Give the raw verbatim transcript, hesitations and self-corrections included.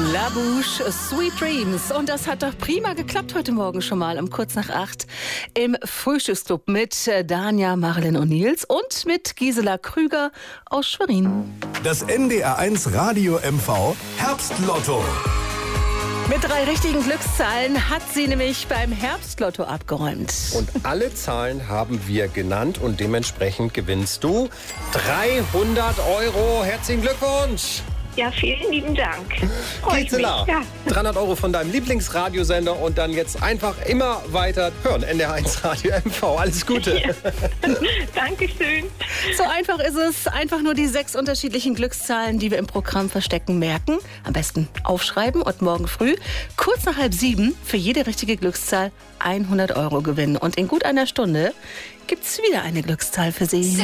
La Bouche, Sweet Dreams. Und das hat doch prima geklappt heute Morgen schon mal um kurz nach acht im Frühstücksclub mit Dania, Marilyn und Nils und mit Gisela Krüger aus Schwerin. Das N D R eins Radio M V Herbstlotto. Mit drei richtigen Glückszahlen hat sie nämlich beim Herbstlotto abgeräumt. Und alle Zahlen haben wir genannt und dementsprechend gewinnst du dreihundert Euro. Herzlichen Glückwunsch! Ja, vielen lieben Dank. Freut Gisela, mich. Ja. dreihundert Euro von deinem Lieblingsradiosender und dann jetzt einfach immer weiter hören. N D R eins Radio M V. Alles Gute. Ja. Dankeschön. So einfach ist es. Einfach nur die sechs unterschiedlichen Glückszahlen, die wir im Programm verstecken, merken. Am besten aufschreiben und morgen früh, kurz nach halb sieben, für jede richtige Glückszahl hundert Euro gewinnen. Und in gut einer Stunde gibt's wieder eine Glückszahl für Sie.